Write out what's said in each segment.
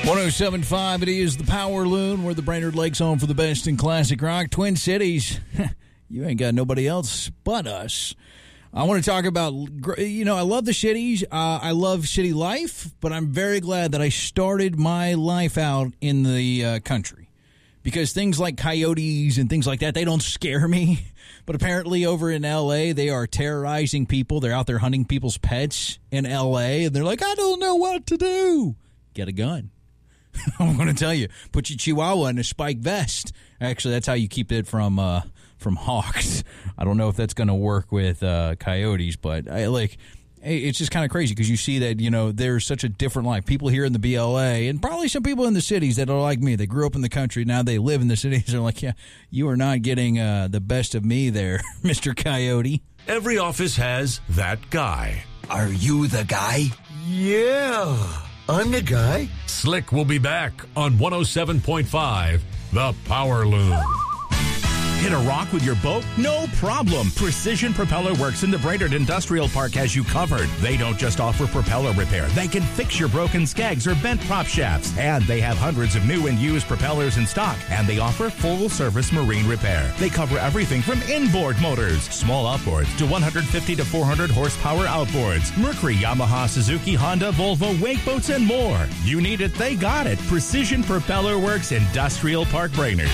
107.5, it is the Power Loon. We're the Brainerd Lakes home for the best in classic rock. Twin Cities, you ain't got nobody else but us. I want to talk about, I love the Shitties. I love Shitty life, but I'm very glad that I started my life out in the country. Because things like coyotes and things like that, they don't scare me. But apparently over in L.A., they are terrorizing people. They're out there hunting people's pets in L.A., and they're like, I don't know what to do. Get a gun. I'm going to tell you, put your Chihuahua in a spike vest. Actually, that's how you keep it from hawks. I don't know if that's going to work with coyotes, but it's just kind of crazy because you see that, there's such a different life. People here in the BLA and probably some people in the cities that are like me. They grew up in the country. Now they live in the cities. They're like, yeah, you are not getting the best of me there, Mr. Coyote. Every office has that guy. Are you the guy? Yeah, I'm the guy. Slick will be back on 107.5, The Power Loon. Hit a rock with your boat? No problem. Precision Propeller Works in the Brainerd Industrial Park has you covered. They don't just offer propeller repair. They can fix your broken skegs or bent prop shafts. And they have hundreds of new and used propellers in stock. And they offer full-service marine repair. They cover everything from inboard motors, small outboards, to 150 to 400 horsepower outboards. Mercury, Yamaha, Suzuki, Honda, Volvo, wake boats, and more. You need it, they got it. Precision Propeller Works, Industrial Park, Brainerd.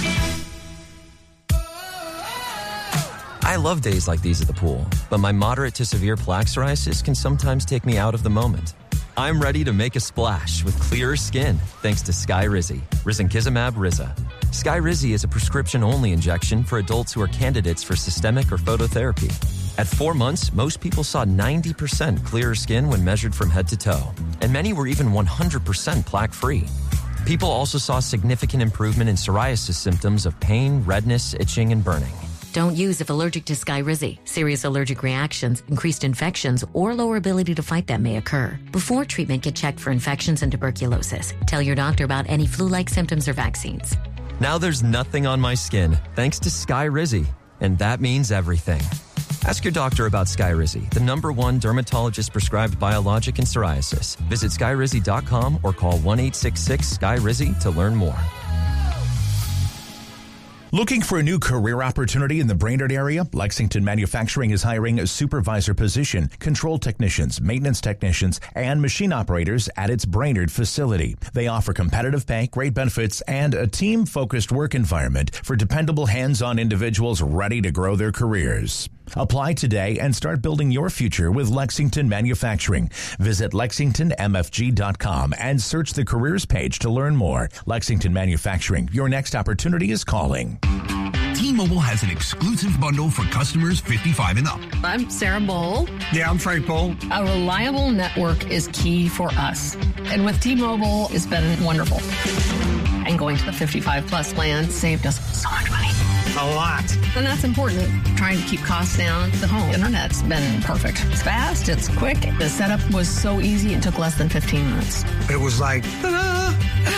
I love days like these at the pool, but my moderate to severe plaque psoriasis can sometimes take me out of the moment. I'm ready to make a splash with clearer skin thanks to Skyrizi, risankizumab Riza. Skyrizi is a prescription-only injection for adults who are candidates for systemic or phototherapy. At 4 months, most people saw 90% clearer skin when measured from head to toe, and many were even 100% plaque-free. People also saw significant improvement in psoriasis symptoms of pain, redness, itching, and burning. Don't use if allergic to Skyrizi. Serious allergic reactions, increased infections, or lower ability to fight them may occur. Before treatment, get checked for infections and tuberculosis. Tell your doctor about any flu-like symptoms or vaccines. Now there's nothing on my skin thanks to Skyrizi, and that means everything. Ask your doctor about Skyrizi, the #1 dermatologist-prescribed biologic in psoriasis. Visit Skyrizi.com or call 1-866-SKYRIZI to learn more. Looking for a new career opportunity in the Brainerd area? Lexington Manufacturing is hiring a supervisor position, control technicians, maintenance technicians, and machine operators at its Brainerd facility. They offer competitive pay, great benefits, and a team-focused work environment for dependable hands-on individuals ready to grow their careers. Apply today and start building your future with Lexington Manufacturing. Visit LexingtonMFG.com and search the careers page to learn more. Lexington Manufacturing, your next opportunity is calling. T-Mobile has an exclusive bundle for customers 55 and up. I'm Sarah Bowl. Yeah, I'm Frank Bowl. A reliable network is key for us. And with T-Mobile, it's been wonderful. And going to the 55-plus plan saved us so much money. A lot. And that's important. Trying to keep costs down. The home internet's been perfect. It's fast. It's quick. The setup was so easy. It took less than 15 minutes. It was like, ta-da!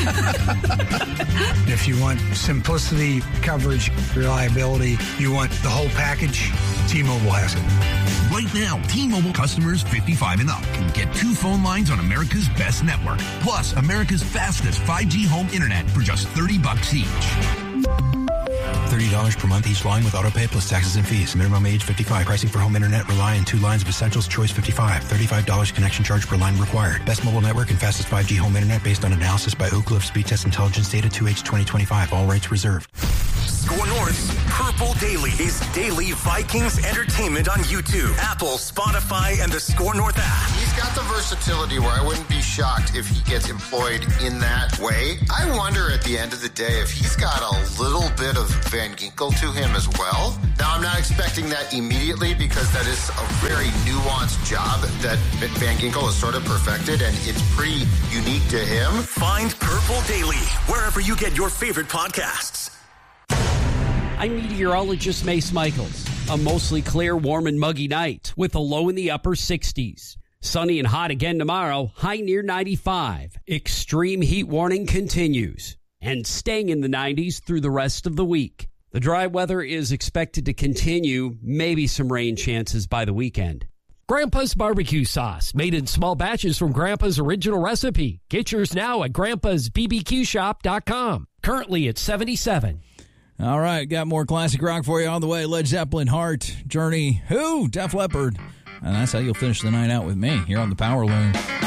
If you want simplicity, coverage, reliability, you want the whole package, T-Mobile has it. Right now, T-Mobile customers 55 and up can get 2 phone lines on America's best network, plus America's fastest 5G home internet for just $30 each. $30 per month each line with autopay plus taxes and fees. Minimum age 55. Pricing for home internet rely on 2 lines of Essentials Choice 55. $35 connection charge per line required. Best mobile network and fastest 5G home internet based on analysis by Ookla of Speed Test Intelligence data 2H 2025. All rates reserved. Score North's Purple Daily is daily Vikings entertainment on YouTube, Apple, Spotify, and the Score North app. He's got the versatility where I wouldn't be shocked if he gets employed in that way. I wonder at the end of the day if he's got a little bit of Van Ginkel to him as well. Now, I'm not expecting that immediately because that is a very nuanced job that Van Ginkel has sort of perfected, and it's pretty unique to him. Find Purple Daily wherever you get your favorite podcasts. I'm meteorologist Mace Michaels. A mostly clear, warm, and muggy night with a low in the upper 60s. Sunny and hot again tomorrow, high near 95. Extreme heat warning continues and staying in the 90s through the rest of the week. The dry weather is expected to continue, maybe some rain chances by the weekend. Grandpa's barbecue sauce, made in small batches from Grandpa's original recipe. Get yours now at grandpa'sbbqshop.com. Currently at 77. All right, got more classic rock for you on the way. Led Zeppelin, Heart, Journey, Who, Def Leppard. And that's how you'll finish the night out with me here on the Power Loom.